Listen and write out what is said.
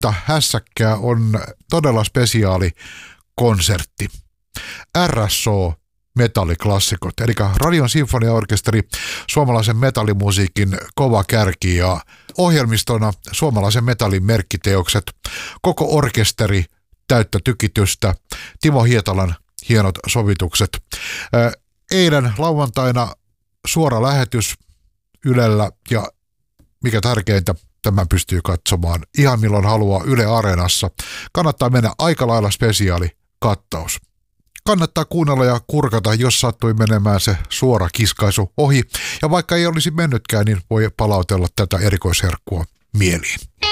000 hässäkkää on todella spesiaali konsertti. RSO metalliklassikot, eli Radion sinfoniaorkesteri, suomalaisen metallimusiikin kova kärki ja ohjelmistona suomalaisen metallin merkkiteokset, koko orkesteri, täyttä tykitystä, Timo Hietalan hienot sovitukset. Eilen lauantaina suora lähetys Ylellä ja mikä tärkeintä, tämän pystyy katsomaan ihan milloin haluaa Yle Areenassa. Kannattaa mennä aika lailla spesiaali kattaus. Kannattaa kuunnella ja kurkata, jos sattui menemään se suora kiskaisu ohi. Ja vaikka ei olisi mennytkään, niin voi palautella tätä erikoisherkkua mieliin.